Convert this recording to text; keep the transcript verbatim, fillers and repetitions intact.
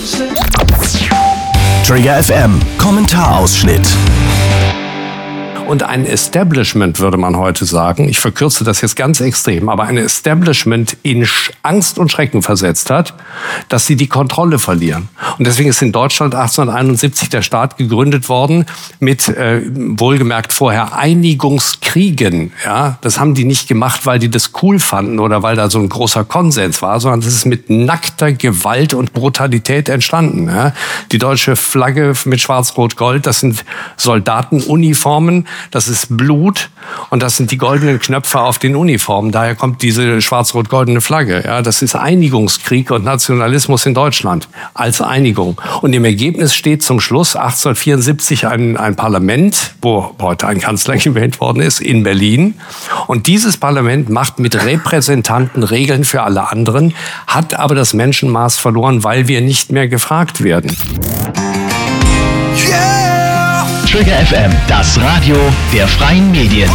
Trigger F M, Kommentarausschnitt. Und ein Establishment, würde man heute sagen, ich verkürze das jetzt ganz extrem, aber ein Establishment in Angst und Schrecken versetzt hat, dass sie die Kontrolle verlieren. Und deswegen ist in Deutschland achtzehnhunderteinundsiebzig der Staat gegründet worden mit, äh, wohlgemerkt vorher, Einigungskriegen. Ja, das haben die nicht gemacht, weil die das cool fanden oder weil da so ein großer Konsens war, sondern das ist mit nackter Gewalt und Brutalität entstanden. Ja. Die deutsche Flagge mit Schwarz-Rot-Gold, das sind Soldatenuniformen, das ist Blut und das sind die goldenen Knöpfe auf den Uniformen. Daher kommt diese schwarz-rot-goldene Flagge. Ja, das ist Einigungskrieg und Nationalismus in Deutschland als Einigung. Und im Ergebnis steht zum Schluss achtzehnhundertvierundsiebzig ein, ein Parlament, wo heute ein Kanzler gewählt worden ist, in Berlin. Und dieses Parlament macht mit Repräsentanten Regeln für alle anderen, hat aber das Menschenmaß verloren, weil wir nicht mehr gefragt werden. Trigger F M, das Radio der freien Medien.